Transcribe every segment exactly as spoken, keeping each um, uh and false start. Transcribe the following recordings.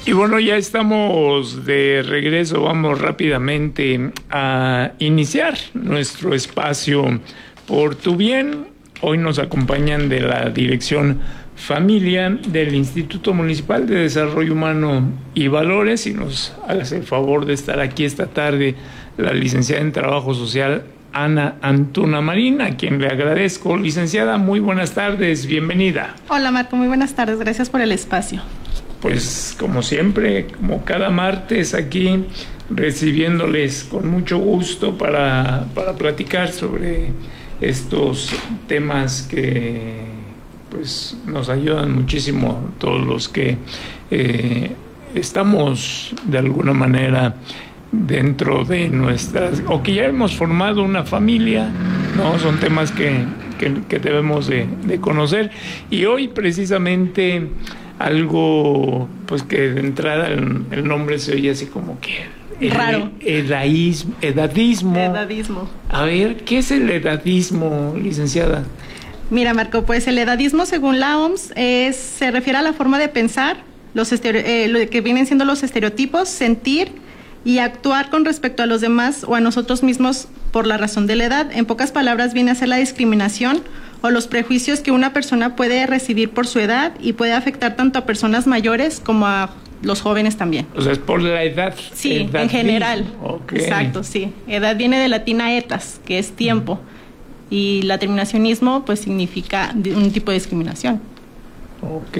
Y bueno, ya estamos de regreso, vamos rápidamente a iniciar nuestro espacio Por Tu Bien. Hoy nos acompañan de la Dirección Familia del Instituto Municipal de Desarrollo Humano y Valores, y nos hace el favor de estar aquí esta tarde la licenciada en Trabajo Social Ana Antuna Marín, a quien le agradezco. Licenciada, muy buenas tardes, bienvenida. Hola Marco, muy buenas tardes, gracias por el espacio. Pues como siempre, como cada martes aquí, recibiéndoles con mucho gusto para, para platicar sobre estos temas que pues nos ayudan muchísimo todos los que eh, estamos de alguna manera dentro de nuestras, o que ya hemos formado una familia, ¿no? Son temas que, que, que debemos de, de conocer. Y hoy precisamente algo, pues que de entrada el, el nombre se oye así como que el, raro. Edadismo, edadismo. Edadismo. A ver, ¿qué es el edadismo, licenciada? Mira, Marco, pues el edadismo, según la O M S, es, se refiere a la forma de pensar, los estereo, eh, lo que vienen siendo los estereotipos, sentir y actuar con respecto a los demás o a nosotros mismos por la razón de la edad. En pocas palabras, viene a ser la discriminación o los prejuicios que una persona puede recibir por su edad y puede afectar tanto a personas mayores como a los jóvenes también. O sea, es por la edad. Sí, edadismo. En general. Okay. Exacto, sí. Edad viene de latina etas, que es tiempo. Mm. Y la terminacionismo, pues, significa un tipo de discriminación. Ok.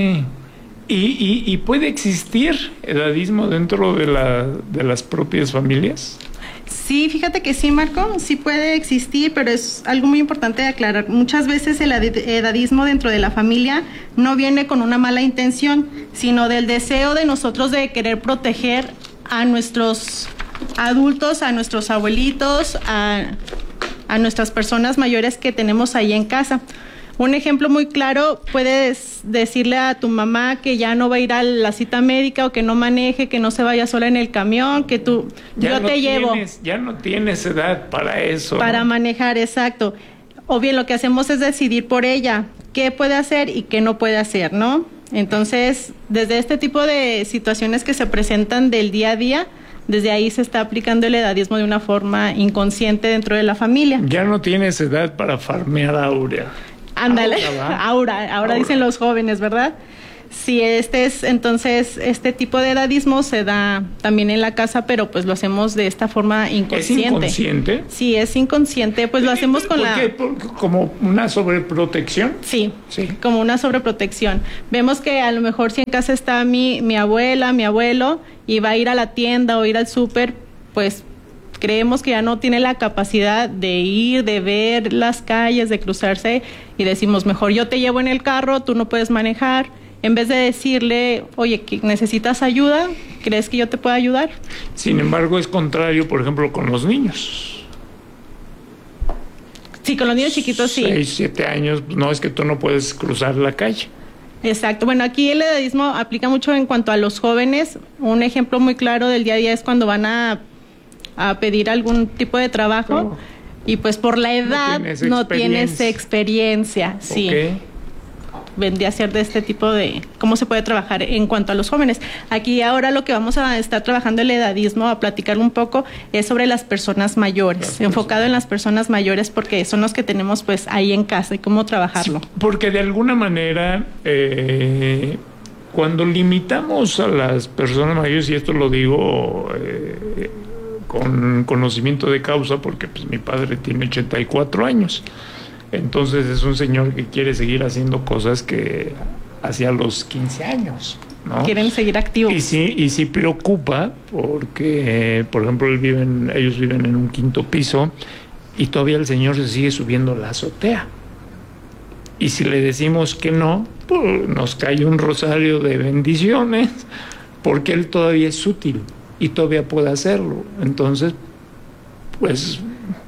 ¿Y, y, y puede existir edadismo dentro de, la, de las propias familias? Sí, fíjate que sí, Marco, sí puede existir, pero es algo muy importante de aclarar. Muchas veces el edadismo dentro de la familia no viene con una mala intención, sino del deseo de nosotros de querer proteger a nuestros adultos, a nuestros abuelitos, a, a nuestras personas mayores que tenemos ahí en casa. Un ejemplo muy claro, puedes decirle a tu mamá que ya no va a ir a la cita médica o que no maneje, que no se vaya sola en el camión, que tú, ya yo no te tienes, llevo. Ya no tienes edad para eso. Para ¿no? manejar, exacto. O bien lo que hacemos es decidir por ella qué puede hacer y qué no puede hacer, ¿no? Entonces, desde este tipo de situaciones que se presentan del día a día, desde ahí se está aplicando el edadismo de una forma inconsciente dentro de la familia. Ya no tienes edad para farmear Aurea. Ándale, ahora, ahora, ahora dicen los jóvenes, ¿verdad? Sí, este es, entonces, este tipo de edadismo se da también en la casa, pero pues lo hacemos de esta forma inconsciente. ¿Es inconsciente? Sí, es inconsciente, pues lo hacemos con ¿Por la... qué? ¿Como una sobreprotección? Sí, sí, como una sobreprotección. Vemos que a lo mejor si en casa está mi, mi abuela, mi abuelo, y va a ir a la tienda o ir al súper, pues creemos que ya no tiene la capacidad de ir, de ver las calles, de cruzarse, y decimos, mejor yo te llevo en el carro, tú no puedes manejar, en vez de decirle, oye, ¿necesitas ayuda? ¿Crees que yo te pueda ayudar? Sin embargo, es contrario, por ejemplo, con los niños. Sí, con los niños chiquitos sí. Seis, siete años, no, es que tú no puedes cruzar la calle. Exacto. Bueno, aquí el edadismo aplica mucho en cuanto a los jóvenes. Un ejemplo muy claro del día a día es cuando van a a pedir algún tipo de trabajo oh. y pues por la edad no tienes, no tienes experiencia, sí. Okay. Vendría a ser de este tipo de cómo se puede trabajar en cuanto a los jóvenes. Aquí ahora lo que vamos a estar trabajando el edadismo, a platicar un poco, es sobre las personas mayores, las enfocado personas. en las personas mayores porque son los que tenemos pues ahí en casa y cómo trabajarlo. Sí, porque de alguna manera eh, cuando limitamos a las personas mayores, y esto lo digo eh, con conocimiento de causa, porque pues mi padre tiene ochenta y cuatro años, entonces es un señor que quiere seguir haciendo cosas que hacía a los quince años, ¿no? Quieren seguir activos. Y sí, y sí preocupa porque, por ejemplo, él vive en, ellos viven en un quinto piso y todavía el señor se sigue subiendo a la azotea. Y si le decimos que no, pues nos cae un rosario de bendiciones porque él todavía es útil y todavía puede hacerlo. Entonces, pues...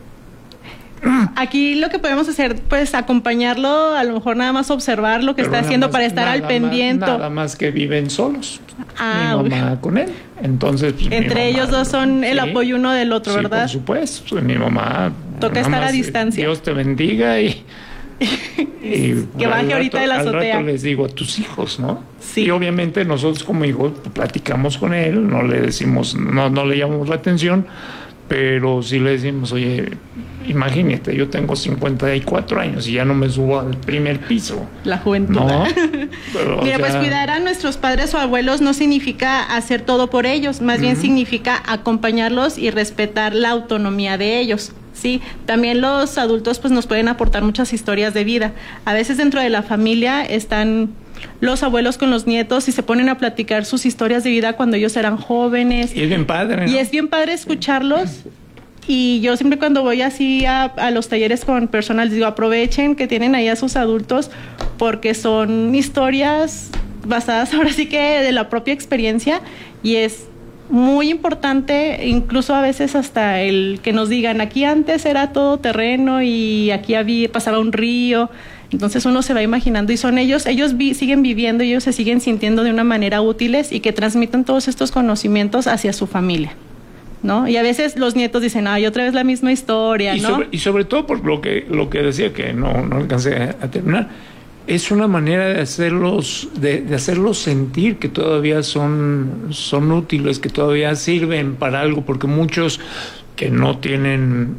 Aquí lo que podemos hacer, pues, acompañarlo, a lo mejor nada más observar lo que Pero está haciendo más, para estar al pendiente. Más, nada más que viven solos. Ah, mi mamá con él. Entonces, pues, entre ellos mamá, dos son el sí, apoyo uno del otro, sí, ¿verdad? por supuesto. Mi mamá... Toca estar a distancia. Dios te bendiga y Y que baje ahorita de la azotea. Al rato les digo a tus hijos, ¿no? Sí. Y obviamente nosotros como hijos platicamos con él, no le decimos, no, no le llamamos la atención, pero sí le decimos, oye, imagínate, yo tengo cincuenta y cuatro años y ya no me subo al primer piso. La juventud. No. Pero, Mira, o sea, pues cuidar a nuestros padres o abuelos no significa hacer todo por ellos, más uh-huh. bien significa acompañarlos y respetar la autonomía de ellos. Sí, también los adultos pues nos pueden aportar muchas historias de vida. A veces dentro de la familia están los abuelos con los nietos y se ponen a platicar sus historias de vida cuando ellos eran jóvenes. Y es bien padre, ¿no? Y es bien padre escucharlos. Y yo siempre cuando voy así a, a los talleres con personas, les digo, aprovechen que tienen ahí a sus adultos porque son historias basadas ahora sí que de la propia experiencia y es muy importante, incluso a veces hasta el que nos digan, aquí antes era todo terreno y aquí había, pasaba un río, entonces uno se va imaginando y son ellos, ellos vi, siguen viviendo, ellos se siguen sintiendo de una manera útiles y que transmitan todos estos conocimientos hacia su familia, ¿no? Y a veces los nietos dicen, ay, otra vez la misma historia, y ¿no? Sobre, y sobre todo por lo que, lo que decía, que no, no alcancé a, a terminar, es una manera de hacerlos, de, de hacerlos sentir que todavía son, son útiles, que todavía sirven para algo, porque muchos que no tienen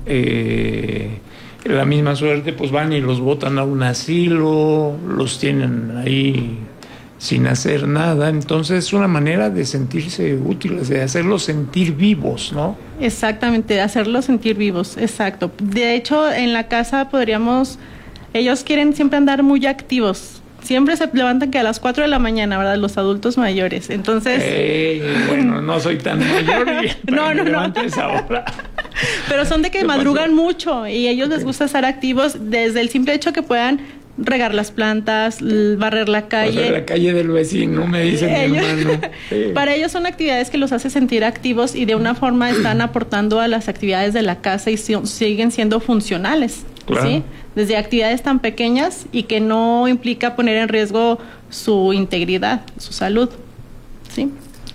eh, la misma suerte, pues van y los botan a un asilo, los tienen ahí sin hacer nada. Entonces es una manera de sentirse útiles, de hacerlos sentir vivos, ¿no? Exactamente, de hacerlos sentir vivos, exacto. De hecho, en la casa podríamos... Ellos quieren siempre andar muy activos. Siempre se levantan que a las cuatro de la mañana, ¿verdad? Los adultos mayores. Entonces... Hey, bueno, no soy tan mayor. Y no, no, no. Esa hora. Pero son de que madrugan pasó? mucho y a ellos okay. les gusta estar activos desde el simple hecho que puedan regar las plantas, barrer la calle. Barrer la calle del vecino, me dice ellos, mi hermano. Sí. Para ellos son actividades que los hace sentir activos y de una forma están aportando a las actividades de la casa y siguen siendo funcionales. Claro. ¿Sí? Desde actividades tan pequeñas y que no implica poner en riesgo su integridad, su salud. ¿Sí?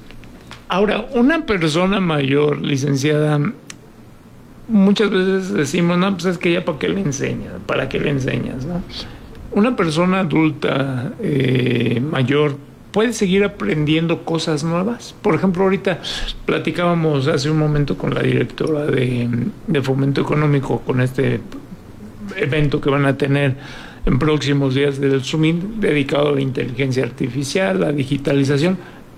Ahora, una persona mayor, licenciada, muchas veces decimos, no, pues es que ya para qué le enseñas, para qué le enseñas, ¿no? Una persona adulta, eh, mayor, puede seguir aprendiendo cosas nuevas. Por ejemplo, ahorita platicábamos hace un momento con la directora de, de Fomento Económico, con este evento que van a tener en próximos días del SUMIN dedicado a la inteligencia artificial, la digitalización.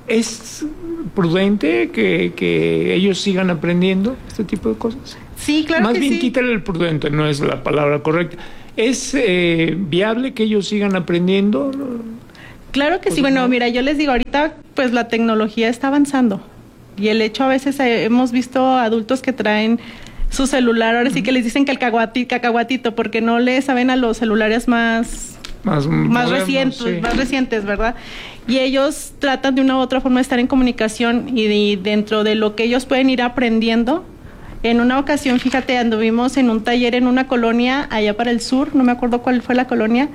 ¿Es prudente que, que ellos sigan aprendiendo este tipo de cosas? Sí, claro Más que bien sí. quítale el prudente, no es la palabra correcta. ¿Es eh, viable que ellos sigan aprendiendo? Claro que pues sí. Bueno, no. Mira, yo les digo, ahorita pues la tecnología está avanzando y el hecho a veces eh, hemos visto adultos que traen su celular, ahora sí que les dicen que el cacahuatito, cacahuatito porque no le saben a los celulares más más, más modernos, recientes, sí. más recientes, ¿verdad? Y ellos tratan de una u otra forma de estar en comunicación y de, dentro de lo que ellos pueden ir aprendiendo. En una ocasión, fíjate, anduvimos en un taller en una colonia allá para el sur, no me acuerdo cuál fue la colonia,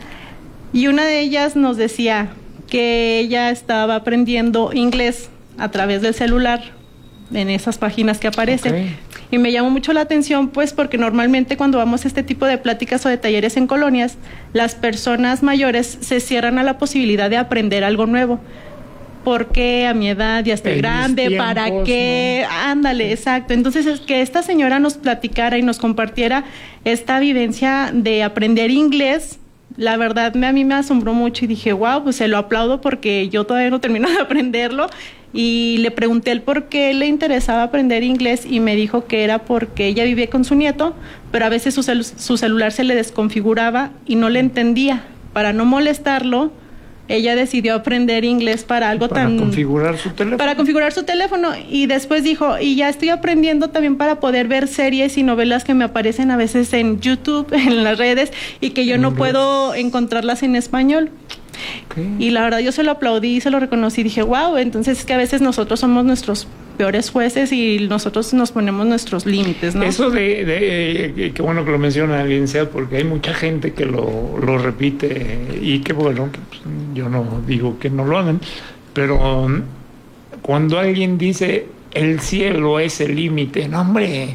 y una de ellas nos decía que ella estaba aprendiendo inglés a través del celular en esas páginas que aparecen. Okay. Y me llamó mucho la atención, pues, porque normalmente cuando vamos a este tipo de pláticas o de talleres en colonias, las personas mayores se cierran a la posibilidad de aprender algo nuevo. Porque a mi edad ya estoy en grande, tiempos, ¿para qué? ¿No? Ándale, exacto. Entonces, es que esta señora nos platicara y nos compartiera esta vivencia de aprender inglés, la verdad me, a mí me asombró mucho y dije, wow, pues se lo aplaudo porque yo todavía no termino de aprenderlo. Y le pregunté el por qué le interesaba aprender inglés y me dijo que era porque ella vivía con su nieto, pero a veces su, cel- su celular se le desconfiguraba y no le entendía. Para no molestarlo, ella decidió aprender inglés para algo para tan... Para configurar su teléfono. Para configurar su teléfono. Y después dijo, y ya estoy aprendiendo también para poder ver series y novelas que me aparecen a veces en YouTube, en las redes, y que yo no puedo encontrarlas en español. Okay. Y la verdad yo se lo aplaudí, se lo reconocí, dije, wow, entonces es que a veces nosotros somos nuestros peores jueces y nosotros nos ponemos nuestros límites, ¿no? Eso de, de, de qué bueno que lo menciona alguien, sea porque hay mucha gente que lo, lo repite y qué bueno, que pues, yo no digo que no lo hagan, pero cuando alguien dice el cielo es el límite, no hombre,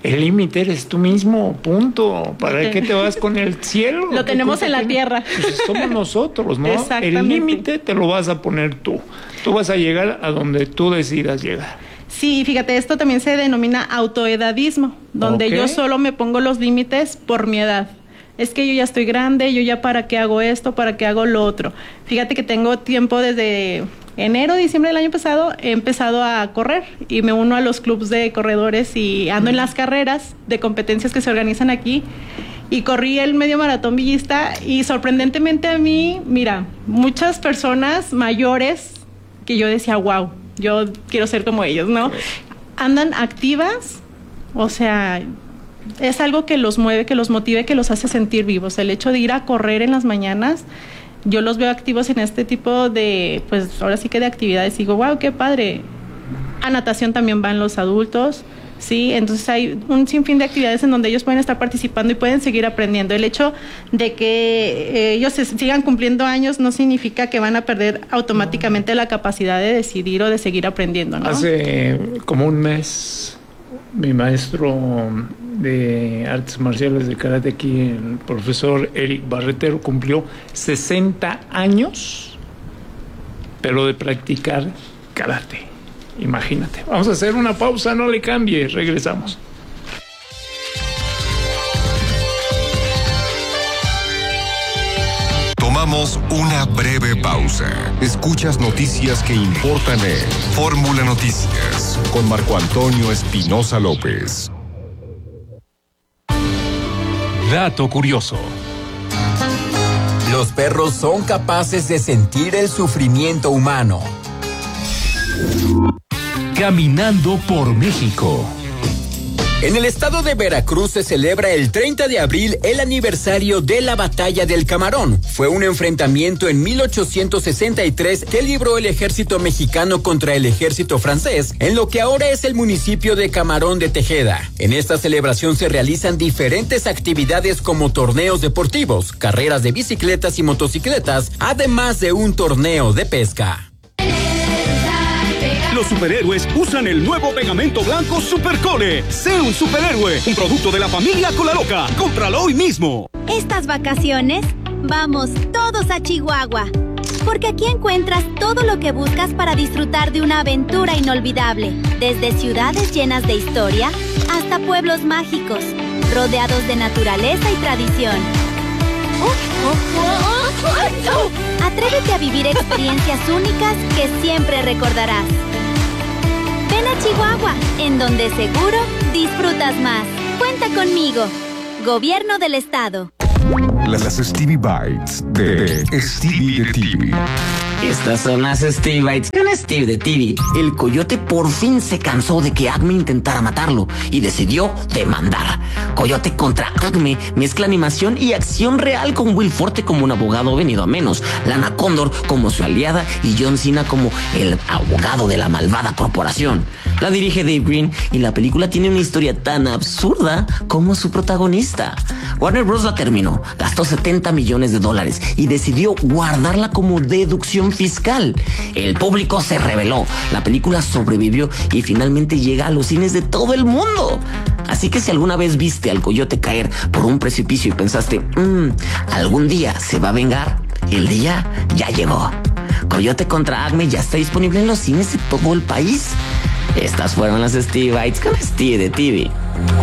El límite eres tú mismo, punto. ¿Para qué te vas con el cielo? Lo tenemos en la tiene? tierra. Pues somos nosotros, ¿no? Exactamente. El límite te lo vas a poner tú. Tú vas a llegar a donde tú decidas llegar. Sí, fíjate, esto también se denomina autoedadismo, donde okay. yo solo me pongo los límites por mi edad. Es que yo ya estoy grande, yo ya para qué hago esto, para qué hago lo otro. Fíjate que tengo tiempo desde enero, diciembre del año pasado, he empezado a correr y me uno a los clubes de corredores y ando en las carreras de competencias que se organizan aquí. Y corrí el medio maratón Villista y sorprendentemente a mí, mira, muchas personas mayores que yo decía, wow, yo quiero ser como ellos, ¿no? Andan activas, o sea, es algo que los mueve, que los motive, que los hace sentir vivos. El hecho de ir a correr en las mañanas, yo los veo activos en este tipo de, pues ahora sí que de actividades. Digo, wow, qué padre. A natación también van los adultos, ¿sí? Entonces hay un sinfín de actividades en donde ellos pueden estar participando y pueden seguir aprendiendo. El hecho de que eh, ellos se sigan cumpliendo años no significa que van a perder automáticamente la capacidad de decidir o de seguir aprendiendo, ¿no? Hace como un mes, mi maestro de artes marciales de karate aquí, el profesor Eric Barretero, cumplió sesenta años, pero de practicar karate. Imagínate. Vamos a hacer una pausa, no le cambie, regresamos. Tomamos una breve pausa. Escuchas noticias que importan en Fórmula Noticias con Marco Antonio Espinosa López. Dato curioso. Los perros son capaces de sentir el sufrimiento humano. Caminando por México. En el estado de Veracruz se celebra el treinta de abril el aniversario de la Batalla del Camarón. Fue un enfrentamiento en mil ochocientos sesenta y tres que libró el ejército mexicano contra el ejército francés en lo que ahora es el municipio de Camarón de Tejeda. En esta celebración se realizan diferentes actividades como torneos deportivos, carreras de bicicletas y motocicletas, además de un torneo de pesca. Los superhéroes usan el nuevo pegamento blanco Supercole. Sé un superhéroe, un producto de la familia Colaloca. Cómpralo hoy mismo. Estas vacaciones, vamos todos a Chihuahua. Porque aquí encuentras todo lo que buscas para disfrutar de una aventura inolvidable. Desde ciudades llenas de historia hasta pueblos mágicos, rodeados de naturaleza y tradición. Atrévete a vivir experiencias únicas que siempre recordarás. Ven a Chihuahua, en donde seguro disfrutas más. Cuenta conmigo. Gobierno del Estado. Las Stevie Bites de Stevie de T V. Estas son las Stevie Bites con Steve de T V. El coyote por fin se cansó de que Acme intentara matarlo y decidió demandar. Coyote contra Acme mezcla animación y acción real con Will Forte como un abogado venido a menos, Lana Condor como su aliada y John Cena como el abogado de la malvada corporación. La dirige Dave Green y la película tiene una historia tan absurda como su protagonista. Warner Bros. La terminó, gastó setenta millones de dólares y decidió guardarla como deducción fiscal. El público se rebeló, la película sobrevivió y finalmente llega a los cines de todo el mundo. Así que si alguna vez viste al coyote caer por un precipicio y pensaste, mmm, algún día se va a vengar, el día ya llegó. Coyote contra Acme ya está disponible en los cines de todo el país. Estas fueron las Stevie Bites con Steve de T V.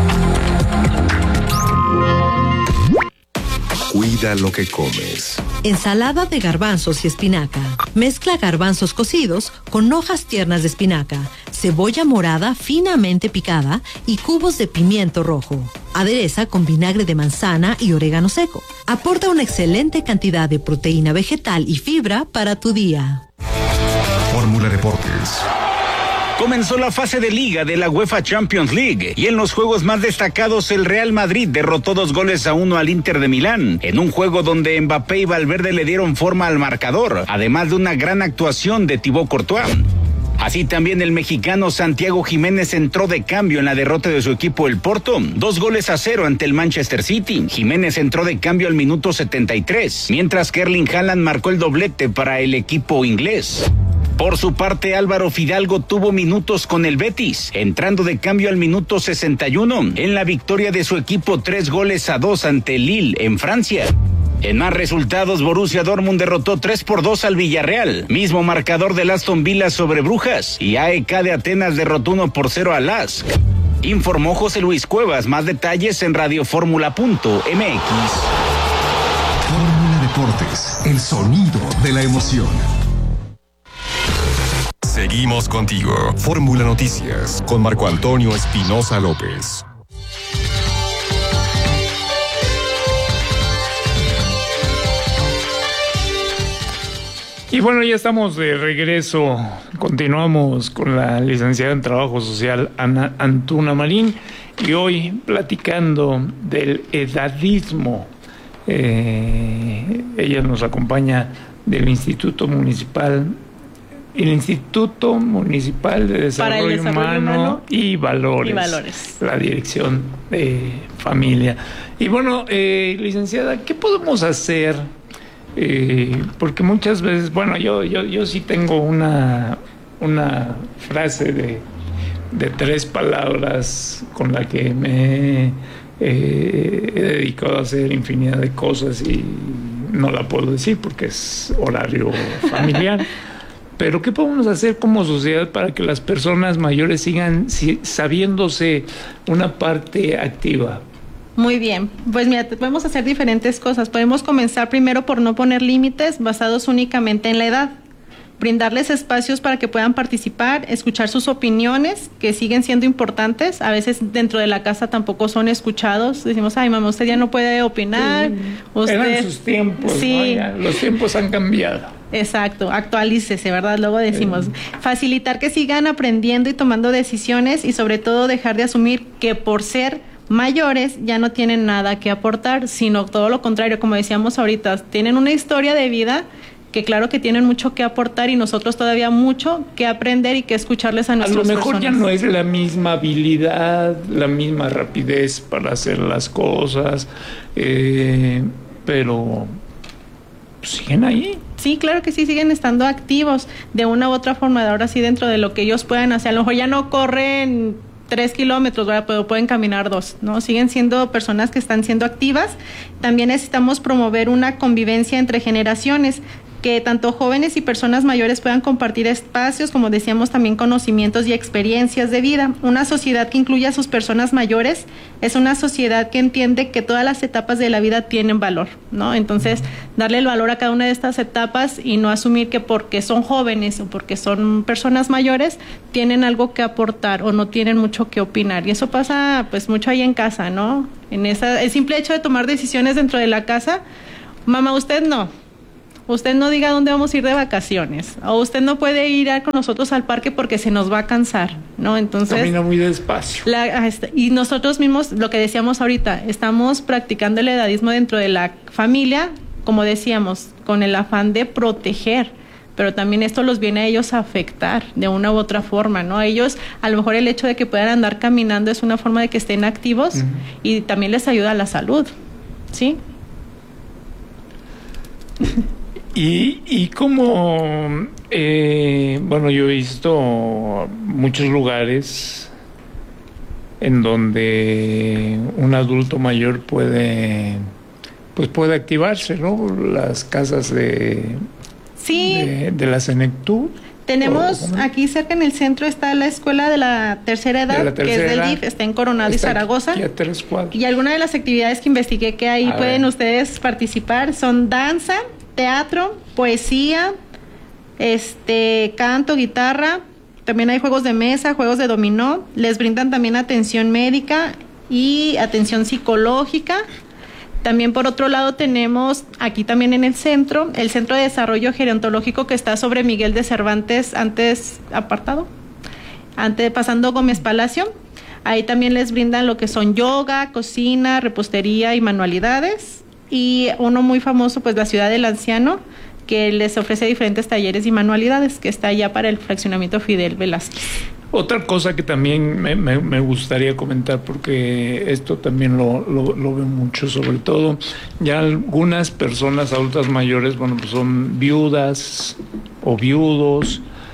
Cuida lo que comes. Ensalada de garbanzos y espinaca. Mezcla garbanzos cocidos con hojas tiernas de espinaca, cebolla morada finamente picada y cubos de pimiento rojo. Adereza con vinagre de manzana y orégano seco. Aporta una excelente cantidad de proteína vegetal y fibra para tu día. Fórmula Deportes. Comenzó la fase de liga de la UEFA Champions League y en los juegos más destacados el Real Madrid derrotó dos goles a uno al Inter de Milán, en un juego donde Mbappé y Valverde le dieron forma al marcador, además de una gran actuación de Thibaut Courtois. Así también el mexicano Santiago Jiménez entró de cambio en la derrota de su equipo el Porto, dos goles a cero ante el Manchester City. Jiménez entró de cambio al minuto setenta y tres, mientras que Erling Haaland marcó el doblete para el equipo inglés. Por su parte, Álvaro Fidalgo tuvo minutos con el Betis, entrando de cambio al minuto sesenta y uno, en la victoria de su equipo tres goles a dos ante Lille en Francia. En más resultados, Borussia Dortmund derrotó tres por dos al Villarreal, mismo marcador del Aston Villa sobre Brujas, y A E K de Atenas derrotó uno por cero al L A S K. Informó José Luis Cuevas. Más detalles en radioformula punto m x. Fórmula Deportes, el sonido de la emoción. Seguimos contigo. Fórmula Noticias con Marco Antonio Espinosa López. Y bueno, ya estamos de regreso. Continuamos con la licenciada en Trabajo Social, Ana Antuna Marín, y hoy platicando del edadismo. Eh, ella nos acompaña del Instituto Municipal, el Instituto Municipal de Desarrollo, Desarrollo Humano, Humano y, Valores, y Valores, la Dirección de Familia. Y bueno, eh, licenciada, ¿qué podemos hacer? Eh, porque muchas veces, bueno, yo yo yo sí tengo una una frase de, de tres palabras con la que me eh, he dedicado a hacer infinidad de cosas y no la puedo decir porque es horario familiar. Pero ¿qué podemos hacer como sociedad para que las personas mayores sigan si, sabiéndose una parte activa? Muy bien, pues mira, podemos hacer diferentes cosas. Podemos comenzar primero por no poner límites basados únicamente en la edad, brindarles espacios para que puedan participar, escuchar sus opiniones, que siguen siendo importantes. A veces dentro de la casa tampoco son escuchados. Decimos, ay mamá, usted ya no puede opinar. Sí, usted... Eran sus tiempos, sí. ¿No? Ya, los tiempos han cambiado. Exacto, actualícese, ¿verdad? Luego decimos, sí. Facilitar que sigan aprendiendo y tomando decisiones y sobre todo dejar de asumir que por ser mayores ya no tienen nada que aportar, sino todo lo contrario, como decíamos ahorita, tienen una historia de vida que claro que tienen mucho que aportar y nosotros todavía mucho que aprender y que escucharles a nuestras personas. A lo mejor personas. Ya no es la misma habilidad, la misma rapidez para hacer las cosas, eh, pero siguen ahí. Sí, claro que sí, siguen estando activos de una u otra forma, de ahora sí dentro de lo que ellos puedan hacer. A lo mejor ya no corren tres kilómetros, ¿verdad? Pero pueden caminar dos, ¿no? Siguen siendo personas que están siendo activas. También necesitamos promover una convivencia entre generaciones, que tanto jóvenes y personas mayores puedan compartir espacios, como decíamos, también conocimientos y experiencias de vida. Una sociedad que incluya a sus personas mayores es una sociedad que entiende que todas las etapas de la vida tienen valor, ¿no? Entonces, darle el valor a cada una de estas etapas y no asumir que porque son jóvenes o porque son personas mayores tienen algo que aportar o no tienen mucho que opinar. Y eso pasa pues mucho ahí en casa, ¿no? En esa, el simple hecho de tomar decisiones dentro de la casa, mamá, usted no. Usted no diga dónde vamos a ir de vacaciones, o usted no puede ir a, con nosotros al parque porque se nos va a cansar, ¿no? Entonces camina muy despacio. La, y nosotros mismos, lo que decíamos ahorita, estamos practicando el edadismo dentro de la familia, como decíamos, con el afán de proteger, pero también esto los viene a ellos a afectar de una u otra forma, ¿no? A ellos, a lo mejor el hecho de que puedan andar caminando es una forma de que estén activos, uh-huh. Y también les ayuda a la salud, ¿sí? Y, y como, eh, bueno, yo he visto muchos lugares en donde un adulto mayor puede, pues puede activarse, ¿no? Las casas de, sí. de, de la Senectud. Tenemos aquí cerca en el centro está la escuela de la tercera edad, la tercera que es del D I F, está en Coronado está y Zaragoza. Aquí a tres cuadras. Y algunas de las actividades que investigué que ahí a pueden ver. Ustedes participar son danza, teatro, poesía, este, canto, guitarra, también hay juegos de mesa, juegos de dominó, les brindan también atención médica y atención psicológica. También por otro lado tenemos aquí también en el centro, el Centro de Desarrollo Gerontológico que está sobre Miguel de Cervantes, antes apartado, antes pasando Gómez Palacio. Ahí también les brindan lo que son yoga, cocina, repostería y manualidades. Y uno muy famoso, pues la Ciudad del Anciano, que les ofrece diferentes talleres y manualidades, que está allá para el fraccionamiento Fidel Velázquez. Otra cosa que también me, me, me gustaría comentar, porque esto también lo, lo, lo veo mucho, sobre todo ya algunas personas adultas mayores, bueno, pues son viudas o viudos,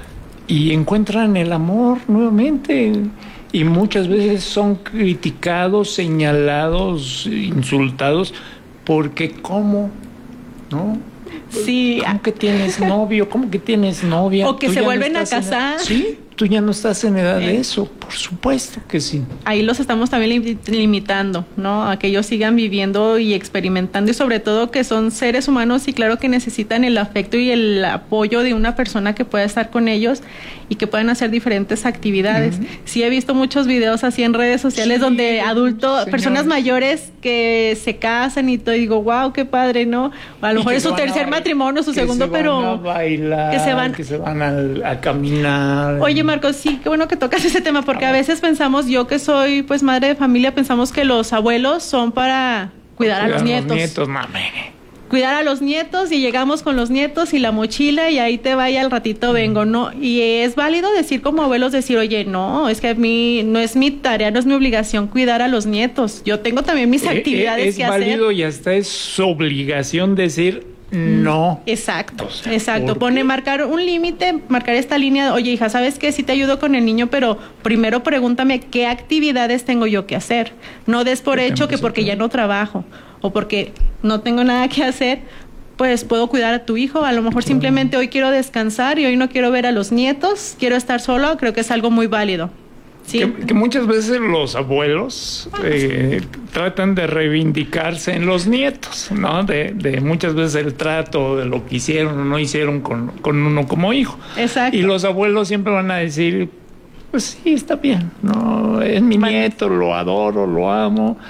y encuentran el amor nuevamente. Y muchas veces son criticados, señalados, insultados, porque ¿cómo? ¿No? Sí. ¿Cómo que tienes novio? ¿Cómo que tienes novia? O que se vuelven a casar. Sí, tú ya no estás en edad eh. de eso, por supuesto que sí. Ahí los estamos también lim- limitando, ¿no? A que ellos sigan viviendo y experimentando, y sobre todo que son seres humanos y claro que necesitan el afecto y el apoyo de una persona que pueda estar con ellos y que puedan hacer diferentes actividades. Uh-huh. Sí he visto muchos videos así en redes sociales sí, donde adultos, personas mayores que se casan y todo, y digo, wow, qué padre, ¿no? A lo mejor es su tercer a, matrimonio, su segundo, se pero... Van a bailar, que se van, que se van a, a caminar. Oye, Marcos, sí, qué bueno que tocas ese tema, porque a veces pensamos, yo que soy pues madre de familia, pensamos que los abuelos son para cuidar, cuidar a los nietos. Los nietos, mame. Cuidar a los nietos y llegamos con los nietos y la mochila y ahí te vaya al ratito vengo, ¿no? Y es válido decir como abuelos, decir, oye, no, es que a mí no es mi tarea, no es mi obligación cuidar a los nietos. Yo tengo también mis actividades eh, eh, es que hacer. Es válido y hasta es su obligación decir no. Exacto, o sea, exacto. Pone, marcar un límite, marcar esta línea, oye, hija, ¿sabes qué? Sí te ayudo con el niño, pero primero pregúntame qué actividades tengo yo que hacer. No des por hecho que porque ya no trabajo o porque no tengo nada que hacer, pues puedo cuidar a tu hijo. A lo mejor sí. Simplemente hoy quiero descansar y hoy no quiero ver a los nietos, quiero estar solo. Creo que es algo muy válido. Sí. Que, que muchas veces los abuelos eh, tratan de reivindicarse en los nietos, ¿no? De, de muchas veces el trato, de lo que hicieron o no hicieron con, con uno como hijo. Exacto. Y los abuelos siempre van a decir, pues sí, está bien, no, es mi nieto, lo adoro, lo amo.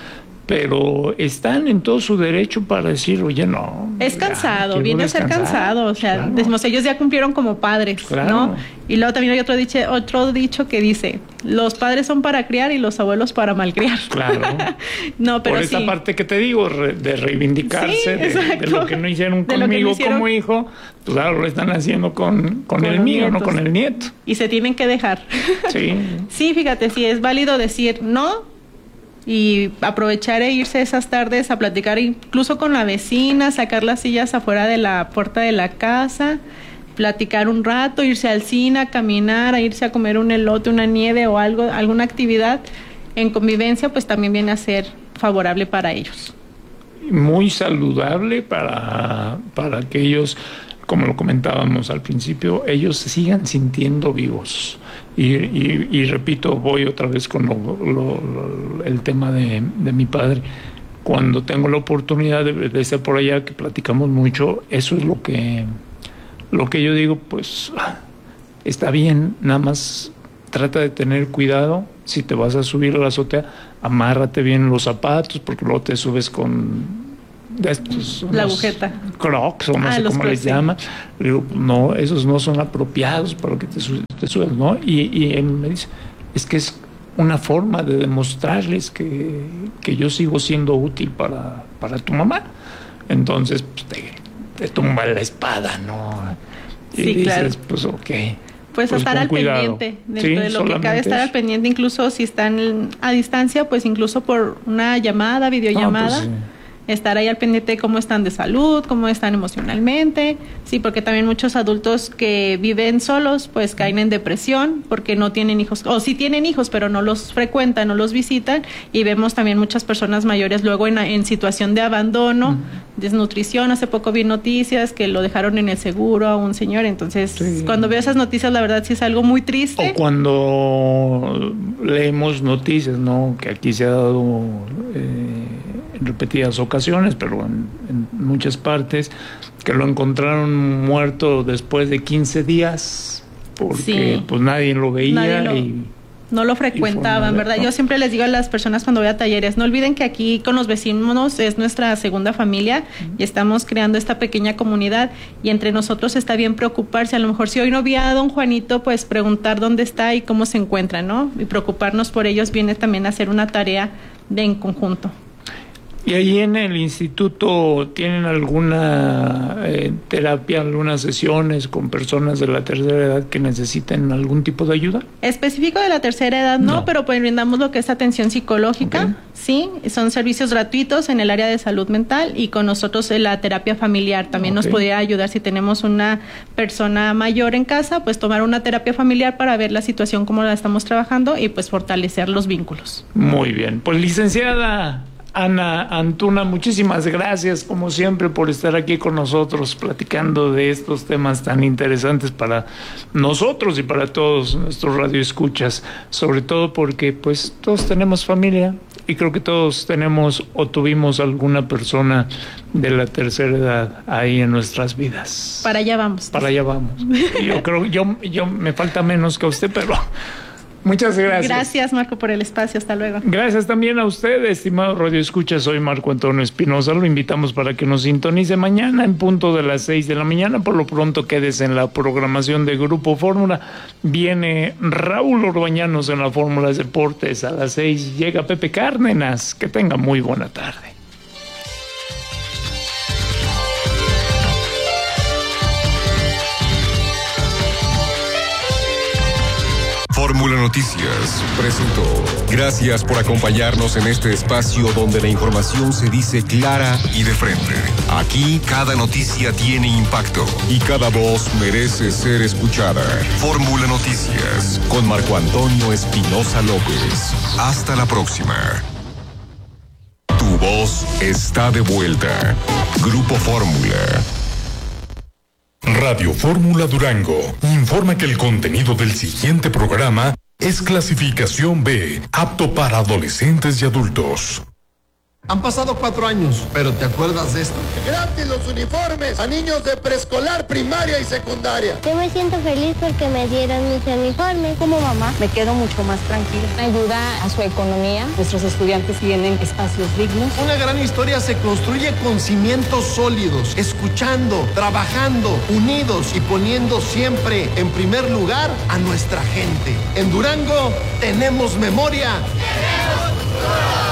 Pero están en todo su derecho para decir, oye, no. Es cansado, ya, viene a ser cansado. O sea, claro. Decimos, ellos ya cumplieron como padres, claro. ¿no? Y luego también hay otro dicho, otro dicho que dice, los padres son para criar y los abuelos para malcriar. Claro. No, pero por esa sí. parte que te digo, de reivindicarse sí, de, de lo que no hicieron conmigo no hicieron. Como hijo, pues claro, lo están haciendo con, con, con el mío, nietos. No con el nieto. Y se tienen que dejar. Sí. Sí, fíjate, sí, es válido decir no, y aprovechar e irse esas tardes a platicar incluso con la vecina, sacar las sillas afuera de la puerta de la casa, platicar un rato, irse al cine, a caminar, a irse a comer un elote, una nieve o algo, alguna actividad en convivencia, pues también viene a ser favorable para ellos. Muy saludable para, para que ellos, como lo comentábamos al principio, ellos se sigan sintiendo vivos. Y, y, y repito, voy otra vez con lo, lo, lo, el tema de, de mi padre. Cuando tengo la oportunidad de, de estar por allá, que platicamos mucho, eso es lo que, lo que yo digo, pues está bien, nada más trata de tener cuidado. Si te vas a subir a la azotea, amárrate bien los zapatos, porque luego te subes con... de estos, la agujeta. Crocs, o no ah, sé cómo les llaman. Le digo, no, esos no son apropiados para que te, te subas, ¿no? Y, y él me dice, es que es una forma de demostrarles que, que yo sigo siendo útil para, para tu mamá. Entonces, pues, te, te tumba la espada, ¿no? Y sí, dices, claro. Pues, ok. Pues, pues estar al cuidado. Pendiente, dentro sí, de lo que cabe estar al pendiente, incluso si están a distancia, pues incluso por una llamada, videollamada. No, pues, sí. Estar ahí al pendiente de cómo están de salud, cómo están emocionalmente, sí, porque también muchos adultos que viven solos, pues caen en depresión porque no tienen hijos, o sí tienen hijos, pero no los frecuentan, no los visitan, y vemos también muchas personas mayores luego en, en situación de abandono, uh-huh. desnutrición. Hace poco vi noticias que lo dejaron en el seguro a un señor, entonces sí. Cuando veo esas noticias, la verdad sí es algo muy triste. O cuando leemos noticias, ¿no? Que aquí se ha dado... Eh, en repetidas ocasiones, pero en, en muchas partes, que lo encontraron muerto después de quince días, porque sí. pues nadie lo veía nadie lo, y no lo frecuentaban, ¿verdad? ¿no? Yo siempre les digo a las personas cuando voy a talleres, no olviden que aquí con los vecinos es nuestra segunda familia uh-huh. y estamos creando esta pequeña comunidad, y entre nosotros está bien preocuparse. A lo mejor si hoy no vi a don Juanito, pues preguntar dónde está y cómo se encuentra, ¿no? Y preocuparnos por ellos viene también a hacer una tarea de en conjunto. ¿Y ahí en el instituto tienen alguna eh, terapia, algunas sesiones con personas de la tercera edad que necesiten algún tipo de ayuda? Específico de la tercera edad no, no. pero pues brindamos lo que es atención psicológica, okay. sí, son servicios gratuitos en el área de salud mental y con nosotros en la terapia familiar también okay. nos podría ayudar si tenemos una persona mayor en casa, pues tomar una terapia familiar para ver la situación, cómo la estamos trabajando y pues fortalecer los vínculos. Muy bien, pues licenciada Ana Antuna, muchísimas gracias como siempre por estar aquí con nosotros platicando de estos temas tan interesantes para nosotros y para todos nuestros radioescuchas, sobre todo porque pues todos tenemos familia y creo que todos tenemos o tuvimos alguna persona de la tercera edad ahí en nuestras vidas. Para allá vamos. Para allá vamos. Yo creo, yo, yo me falta menos que a usted, pero muchas gracias. Gracias, Marco, por el espacio. Hasta luego. Gracias también a usted, estimado Radio Escucha. Soy Marco Antonio Espinosa. Lo invitamos para que nos sintonice mañana en punto de las seis de la mañana. Por lo pronto, quédese en la programación de Grupo Fórmula. Viene Raúl Orbañanos en la Fórmula Deportes. A las seis llega Pepe Cárdenas. Que tenga muy buena tarde. Fórmula Noticias presentó. Gracias por acompañarnos en este espacio donde la información se dice clara y de frente. Aquí cada noticia tiene impacto y cada voz merece ser escuchada. Fórmula Noticias con Marco Antonio Espinosa López. Hasta la próxima. Tu voz está de vuelta. Grupo Fórmula. Radio Fórmula Durango informa que el contenido del siguiente programa es clasificación B, apto para adolescentes y adultos. Han pasado cuatro años, pero ¿te acuerdas de esto? Gratis los uniformes a niños de preescolar, primaria y secundaria. Yo me siento feliz porque me dieron mis uniformes. Como mamá, me quedo mucho más tranquila. Ayuda a su economía. Nuestros estudiantes tienen espacios dignos. Una gran historia se construye con cimientos sólidos, escuchando, trabajando, unidos y poniendo siempre en primer lugar a nuestra gente. En Durango tenemos memoria. ¡Tenemos futuro!